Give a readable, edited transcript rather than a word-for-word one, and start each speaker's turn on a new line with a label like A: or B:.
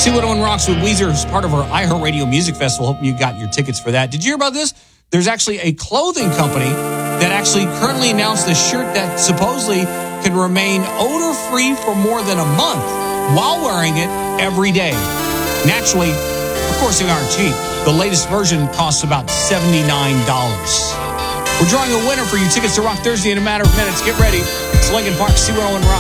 A: C101 Rocks with Weezer is part of our iHeartRadio Music Festival. Hope you got your tickets for that. Did you hear about this? There's actually a clothing company that actually currently announced a shirt that supposedly can remain odor-free for more than a month while wearing it every day. Naturally, of course, they aren't cheap. The latest version costs about $79. We're drawing a winner for you. Tickets to Rock Thursday in a matter of minutes. Get ready. It's Lincoln Park C101 Rock.